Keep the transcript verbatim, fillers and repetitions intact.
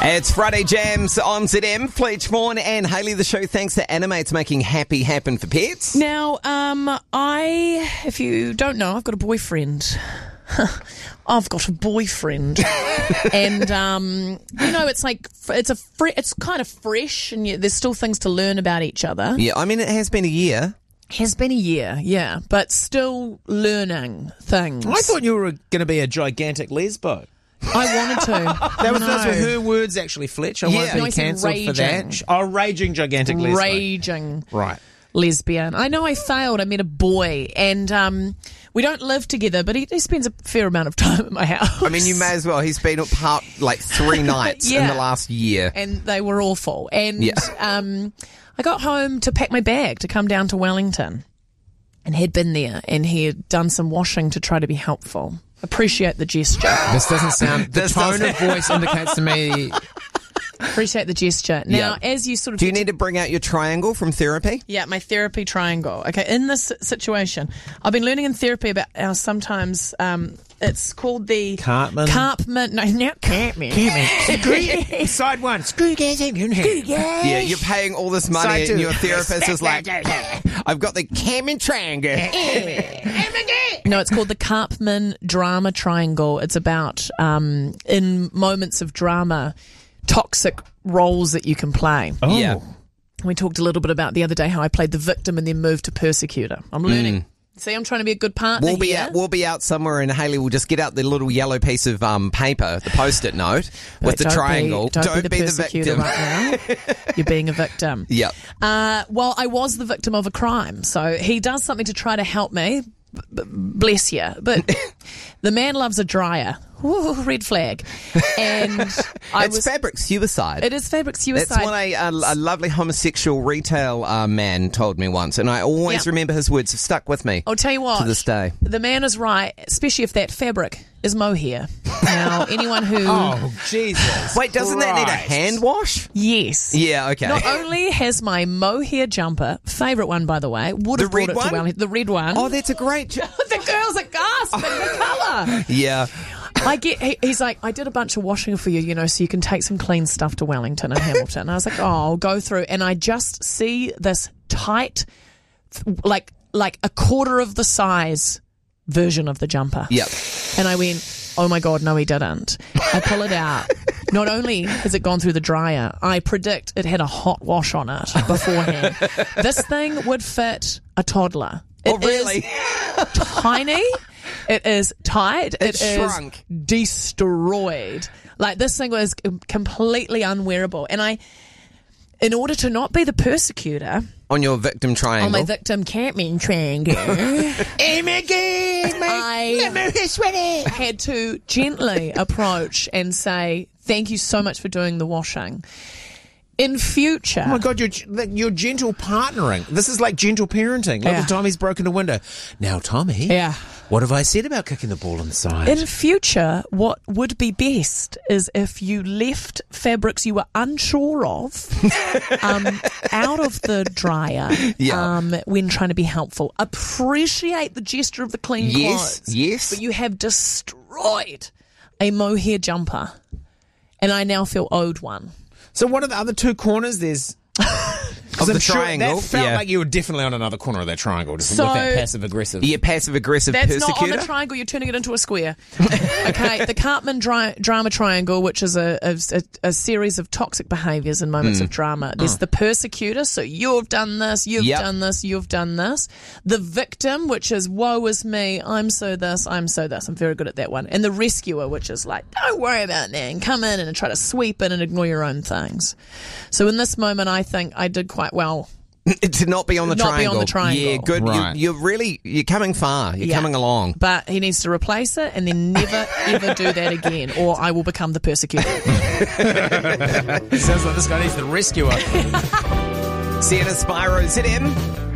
It's Friday Jams on Z M. Fletch Vaughan and Hayley the show. Thanks to Animate's making happy happen for pets. Now, um, I, if you don't know, I've got a boyfriend. I've got a boyfriend, and um, you know, it's like it's a fre- it's kind of fresh, and you, there's still things to learn about each other. Yeah, I mean, it has been a year. Has been a year, yeah, but still learning things. I thought you were going to be a gigantic lesbo. I wanted to. That was, no. those were her words, actually, Fletch. I Yeah. won't No, I be said cancelled for raging. that. Oh, raging gigantic lesbo. Raging. Right. Lesbian. I know I failed. I met a boy, and um, we don't live together, but he, he spends a fair amount of time at my house. I mean, you may as well. He's been apart like three nights Yeah. in the last year. And they were awful. And Yeah. um, I got home to pack my bag to come down to Wellington, and he'd been there, and he had done some washing to try to be helpful. Appreciate the gesture. This doesn't sound... The This tone doesn't- of voice indicates to me... Appreciate the gesture. Now, Yeah. as you sort of... Do you need to bring out your triangle from therapy? Yeah, my therapy triangle. Okay, in this situation, I've been learning in therapy about how sometimes um, it's called the... Cartman? Cartman. No, not Cartman. Cartman. Side one. Screw gas engine head. Yeah, you're paying all this money Side and two. your therapist is like, I've got the Cartman triangle. No, it's called the Karpman Drama Triangle. It's about, um, in moments of drama, toxic roles that you can play. Oh. Yeah. We talked a little bit about the other day how I played the victim and then moved to persecutor. I'm learning. See, I'm trying to be a good partner We'll be here. out, we'll be out somewhere, and Hayley will just get out the little yellow piece of um, paper, the post-it note with But the don't triangle. Be, don't, be the persecutor victim. right now. You're being a victim. Yep. Uh, well, I was the victim of a crime, so he does something to try to help me. B- b- bless you. But the man loves a dryer. Ooh, red flag. And I It's was. fabric suicide. It is fabric suicide. That's what a, a, a lovely homosexual retail uh, man told me once, and I always Yeah. remember his words have stuck with me I'll tell you what. to this day. The man is right, especially if that fabric is mohair. Now, anyone who. Oh, Jesus. Wait, doesn't that need a Christ. hand wash? Yes. Yeah, okay. Not only has my mohair jumper, favourite one by the way, would The have brought red it one? to Wellington. The red one. Oh, that's a great... jo- The girls are gasping the colour. yeah. I get. He, he's like, I did a bunch of washing for you, you know, so you can take some clean stuff to Wellington and Hamilton. And I was like, oh, I'll go through, and I just see this tight, like like a quarter of the size version of the jumper. Yep. And I went, oh my God, no, he didn't. I pull it out. Not only has it gone through the dryer, I predict it had a hot wash on it beforehand. This thing would fit a toddler. It Oh, really? is tiny. It is tight. It It is shrunk. destroyed. Like, this thing was completely unwearable. And I, in order to not be the persecutor On your victim triangle. on my victim camping triangle, I had to gently approach and say, thank you so much for doing the washing. In future... Oh my God, you're, you're gentle partnering. This is like gentle parenting. Look, Yeah. Tommy's broken a window. Now, Tommy, Yeah. what have I said about kicking the ball inside? In future, what would be best is if you left fabrics you were unsure of um, out of the dryer Yeah. um, when trying to be helpful. Appreciate the gesture of the clean Yes, clothes. yes. But you have destroyed a mohair jumper, and I now feel owed one. So what are the other two corners? There's... Of the I'm sure triangle, That felt yeah. like you were definitely on another corner of that triangle, just So- with that passive-aggressive... Yeah, passive-aggressive That's persecutor. not on the triangle. You're turning it into a square. Okay, the Karpman dri- Drama Triangle, which is a, a, a series of toxic behaviours and moments of drama. There's the persecutor, so you've done this, you've Yep. done this, you've done this. The victim, which is woe is me, I'm so this, I'm so this. I'm very good at that one. And the rescuer, which is like, don't worry about that, and come in and try to sweep in and ignore your own things. So in this moment, I think I did quite well. To not be on the Not be on triangle. the triangle. Yeah, good. Right. You, you're really, you're coming far. You're Yeah. coming along. But he needs to replace it and then never, ever do that again, or I will become the persecutor. Sounds like this guy needs the rescuer. Sienna Spyro, Z M.